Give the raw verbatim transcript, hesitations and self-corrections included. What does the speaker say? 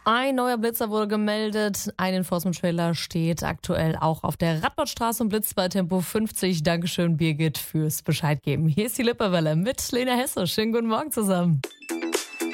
Ein neuer Blitzer wurde gemeldet. Ein Enforcement-Trailer steht aktuell auch auf der Radbottstraße und blitzt bei Tempo fünfzig. Dankeschön, Birgit, fürs Bescheid geben. Hier ist die Lippewelle mit Lena Hesse. Schönen guten Morgen zusammen.